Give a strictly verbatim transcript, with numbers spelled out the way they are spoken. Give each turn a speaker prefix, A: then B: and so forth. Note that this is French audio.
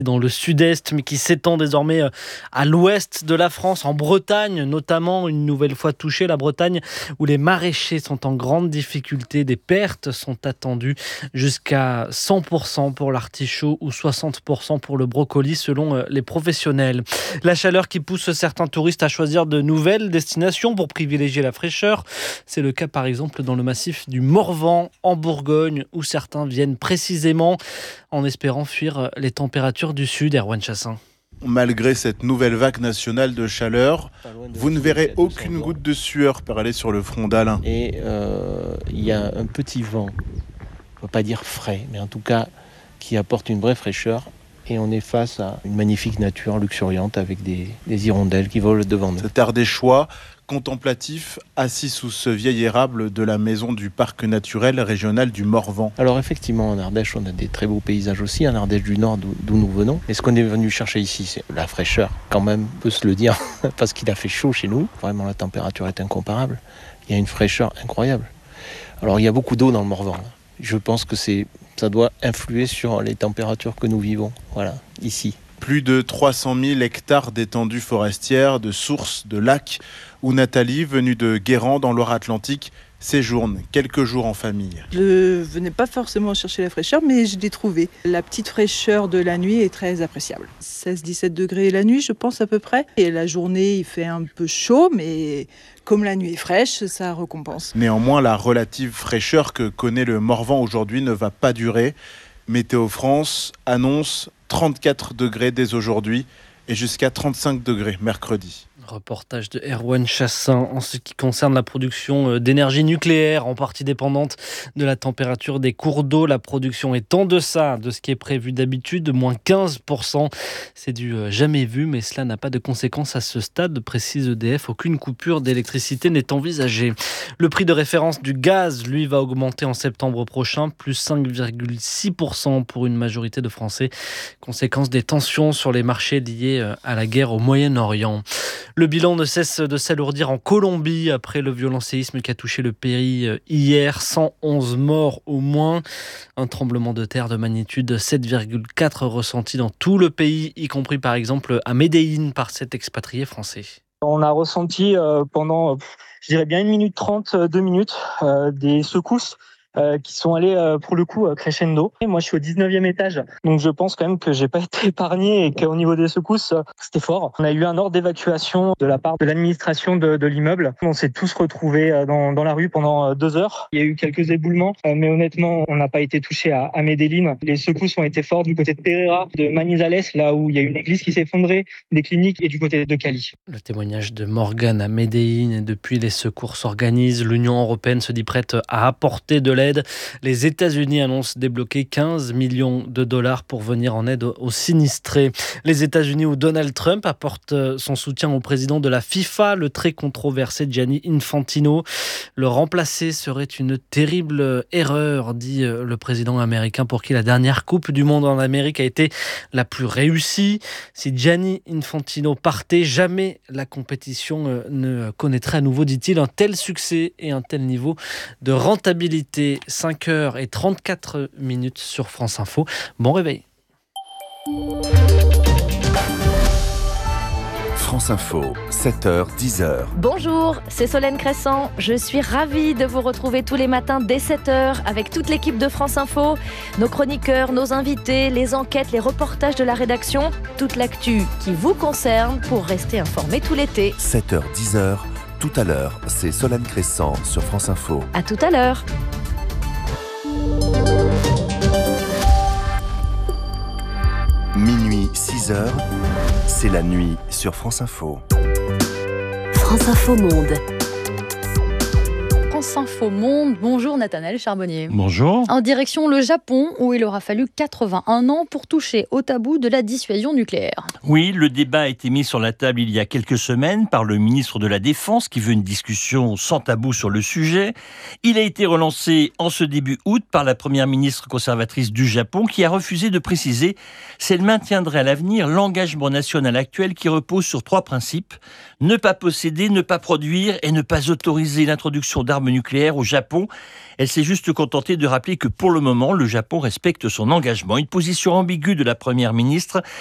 A: dans le sud-est, mais qui s'étend désormais à l'ouest de la France, en Bretagne notamment, une nouvelle fois touchée, la Bretagne où les maraîchers sont en grande difficulté. Des pertes sont attendues jusqu'à cent pour cent pour l'artichaut ou soixante pour cent pour le brocoli selon les professionnels. La chaleur qui pousse certains touristes à choisir de nouvelles destinations pour privilégier la fraîcheur. C'est le cas par exemple dans le massif du Morvan en Bourgogne où certains viennent précisément en espérant fuir les températures du sud. Erwan Chassin.
B: Malgré cette nouvelle vague nationale de chaleur, vous ne verrez aucune goutte de sueur perler sur le front d'Alain.
C: Et euh, il y a un petit vent, on ne peut pas dire frais, mais en tout cas qui apporte une vraie fraîcheur. Et on est face à une magnifique nature luxuriante avec des, des hirondelles qui volent devant nous.
B: Cet Ardéchois, contemplatif, assis sous ce vieil érable de la maison du parc naturel régional du Morvan.
C: Alors effectivement, en Ardèche, on a des très beaux paysages aussi, en Ardèche du Nord d'où, d'où nous venons. Et ce qu'on est venu chercher ici, c'est la fraîcheur, quand même, on peut se le dire, parce qu'il a fait chaud chez nous. Vraiment, la température est incomparable. Il y a une fraîcheur incroyable. Alors, il y a beaucoup d'eau dans le Morvan. Je pense que c'est, ça doit influer sur les températures que nous vivons, voilà, ici.
B: Plus de trois cent mille hectares d'étendues forestières, de sources, de lacs, où Nathalie, venue de Guérand dans Loire-Atlantique, séjourne quelques jours en famille.
D: Je venais pas forcément chercher la fraîcheur, mais je l'ai trouvée. La petite fraîcheur de la nuit est très appréciable. seize à dix-sept degrés la nuit, je pense à peu près. Et la journée, il fait un peu chaud, mais comme la nuit est fraîche, ça récompense.
B: Néanmoins, la relative fraîcheur que connaît le Morvan aujourd'hui ne va pas durer. Météo France annonce trente-quatre degrés dès aujourd'hui et jusqu'à trente-cinq degrés mercredi.
A: Reportage de Erwan Chassin en ce qui concerne la production d'énergie nucléaire, en partie dépendante de la température des cours d'eau. La production est en deçà de ce qui est prévu d'habitude, moins quinze pour cent. C'est du jamais vu, mais cela n'a pas de conséquences à ce stade, précise E D F. Aucune coupure d'électricité n'est envisagée. Le prix de référence du gaz, lui, va augmenter en septembre prochain, plus cinq virgule six pour cent pour une majorité de Français. Conséquence des tensions sur les marchés liés à la guerre au Moyen-Orient. Le bilan ne cesse de s'alourdir en Colombie après le violent séisme qui a touché le pays hier. cent onze morts au moins. Un tremblement de terre de magnitude sept virgule quatre ressenti dans tout le pays, y compris par exemple à Medellín par cet expatrié français.
E: On a ressenti euh, pendant, je dirais bien une minute trente, deux minutes, euh, des secousses. Euh, qui sont allés euh, pour le coup euh, crescendo. Et moi je suis au dix-neuvième étage, donc je pense quand même que j'ai pas été épargné et qu'au niveau des secousses euh, c'était fort. On a eu un ordre d'évacuation de la part de l'administration de, de l'immeuble. On s'est tous retrouvés euh, dans, dans la rue pendant euh, deux heures. Il y a eu quelques éboulements, euh, mais honnêtement on n'a pas été touché à, à Medellín. Les secousses ont été fortes du côté de Pereira, de Manizales, là où il y a une église qui s'est effondrée, des cliniques, et du côté de Cali.
A: Le témoignage de Morgane à Medellín, et depuis les secours s'organisent. L'Union européenne se dit prête à apporter de l'aide. Les États-Unis annoncent débloquer quinze millions de dollars pour venir en aide aux sinistrés. Les États-Unis où Donald Trump apporte son soutien au président de la FIFA, le très controversé Gianni Infantino. Le remplacer serait une terrible erreur, dit le président américain, pour qui la dernière Coupe du Monde en Amérique a été la plus réussie. Si Gianni Infantino partait, jamais la compétition ne connaîtrait à nouveau, dit-il, un tel succès et un tel niveau de rentabilité. cinq heures trente-quatre minutes sur France Info. Bon réveil.
F: France Info, sept heures dix.
G: Bonjour, c'est Solène Crescent. Je suis ravie de vous retrouver tous les matins dès sept heures avec toute l'équipe de France Info, nos chroniqueurs, nos invités, les enquêtes, les reportages de la rédaction, toute l'actu qui vous concerne pour rester informé tout l'été.
F: sept heures dix. Tout à l'heure, c'est Solène Crescent sur France Info.
G: À tout à l'heure.
F: Minuit six heures, c'est la nuit sur France Info.
H: France Info Monde.
I: France Info Monde. Bonjour Nathanaël Charbonnier.
J: Bonjour.
I: En direction le Japon, où il aura fallu quatre-vingt-un ans pour toucher au tabou de la dissuasion nucléaire.
J: Oui, le débat a été mis sur la table il y a quelques semaines par le ministre de la Défense qui veut une discussion sans tabou sur le sujet. Il a été relancé en ce début août par la première ministre conservatrice du Japon qui a refusé de préciser si elle maintiendrait à l'avenir l'engagement national actuel qui repose sur trois principes. Ne pas posséder, ne pas produire et ne pas autoriser l'introduction d'armes nucléaire au Japon. Elle s'est juste contentée de rappeler que pour le moment, le Japon respecte son engagement. Une position ambiguë de la Première ministre